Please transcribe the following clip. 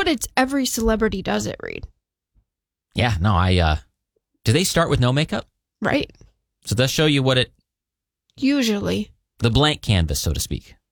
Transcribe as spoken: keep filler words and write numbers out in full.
but it's every celebrity does it, Reed. Yeah, no, I, uh, do they start with no makeup? Right. So they'll show you what it, Usually. the blank canvas, so to speak.